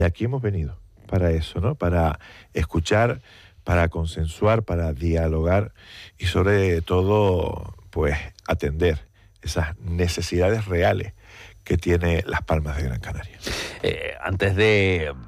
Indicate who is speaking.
Speaker 1: Y aquí hemos venido para eso, ¿no? Para escuchar, para consensuar, para dialogar y sobre todo, pues, atender esas necesidades reales que tiene Las Palmas de Gran Canaria.
Speaker 2: Antes de